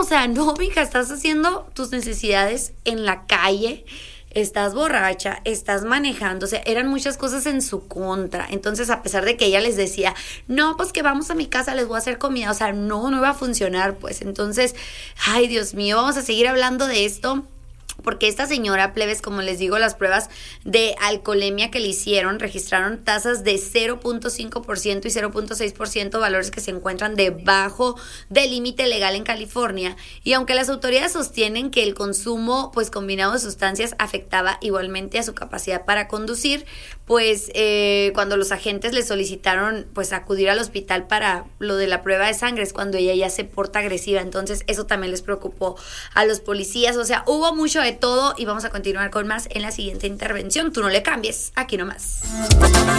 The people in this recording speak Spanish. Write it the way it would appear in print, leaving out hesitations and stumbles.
O sea, no, mija, estás haciendo tus necesidades en la calle, estás borracha, estás manejando, o sea, eran muchas cosas en su contra. Entonces, a pesar de que ella les decía, no, pues que vamos a mi casa, les voy a hacer comida, o sea, no iba a funcionar, pues. Entonces, ay, Dios mío, vamos a seguir hablando de esto. Porque esta señora, plebes, como les digo, las pruebas de alcoholemia que le hicieron registraron tasas de 0.5% y 0.6%, valores que se encuentran debajo del límite legal en California. Y aunque las autoridades sostienen que el consumo pues combinado de sustancias afectaba igualmente a su capacidad para conducir, pues cuando los agentes le solicitaron pues acudir al hospital para lo de la prueba de sangre es cuando ella ya se porta agresiva. Entonces eso también les preocupó a los policías. O sea, hubo mucho de todo y vamos a continuar con más en la siguiente intervención. Tú no le cambies, aquí nomás.